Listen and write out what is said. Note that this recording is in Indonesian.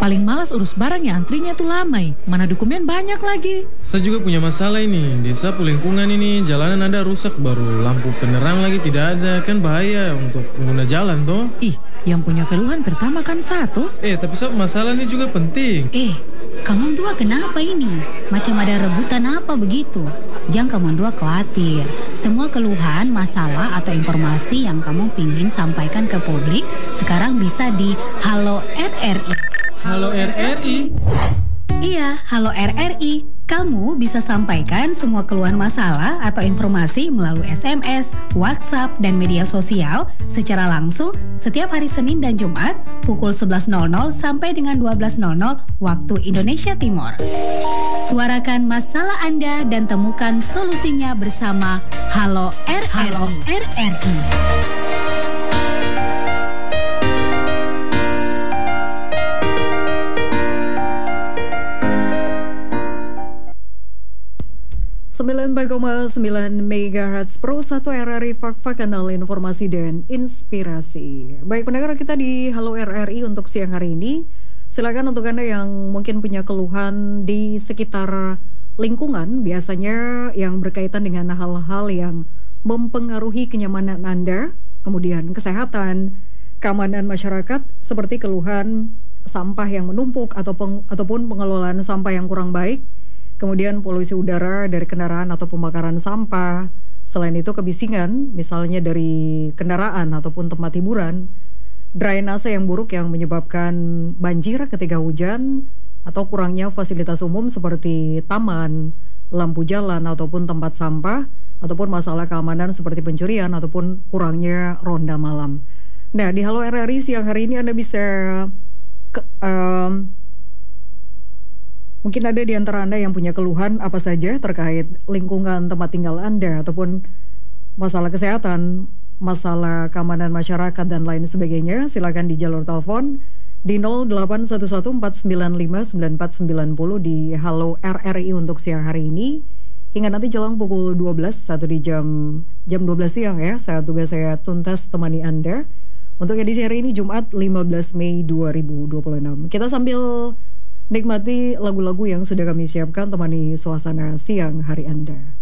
Paling malas urus barang ya antrinya tuh lama. Mana dokumen banyak lagi. Saya juga punya masalah ini. Di sapu lingkungan ini jalanan ada rusak, baru lampu penerang lagi tidak ada. Kan bahaya untuk pengguna jalan toh. Ih, yang punya keluhan pertama kan satu. Tapi Sob, masalah ini juga penting. Kamu dua kenapa ini? Macam ada rebutan apa begitu? Jangan kamu dua khawatir. Semua keluhan, masalah atau informasi yang kamu pingin sampaikan ke publik sekarang bisa di Halo RRI. Halo RRI. Iya, Halo RRI. Kamu bisa sampaikan semua keluhan masalah atau informasi melalui SMS, WhatsApp, dan media sosial secara langsung setiap hari Senin dan Jumat pukul 11.00 sampai dengan 12.00 waktu Indonesia Timur. Suarakan masalah Anda dan temukan solusinya bersama Halo RRI. Halo RRI. Sembilan MHz Pro 1 RRI Fak-Fak, kanal informasi dan inspirasi. Baik pendengar kita di Halo RRI untuk siang hari ini, silakan untuk Anda yang mungkin punya keluhan di sekitar lingkungan, biasanya yang berkaitan dengan hal-hal yang mempengaruhi kenyamanan Anda, kemudian kesehatan, keamanan masyarakat, seperti keluhan sampah yang menumpuk ataupun pengelolaan sampah yang kurang baik, kemudian polusi udara dari kendaraan atau pembakaran sampah. Selain itu kebisingan, misalnya dari kendaraan ataupun tempat hiburan, drainase yang buruk yang menyebabkan banjir ketika hujan, atau kurangnya fasilitas umum seperti taman, lampu jalan ataupun tempat sampah, ataupun masalah keamanan seperti pencurian ataupun kurangnya ronda malam. Nah, di Halo RRI siang hari ini Anda bisa mungkin ada di antara Anda yang punya keluhan apa saja terkait lingkungan tempat tinggal Anda ataupun masalah kesehatan, masalah keamanan masyarakat dan lain sebagainya. Silakan di jalur telepon di 0811495940 di Halo RRI untuk siang hari ini hingga nanti jelang pukul 12 satu di jam 12 siang ya. Tugas saya tuntas temani Anda untuk edisi hari ini Jumat 15 Mei 2026. Kita sambil nikmati lagu-lagu yang sudah kami siapkan temani suasana siang hari Anda.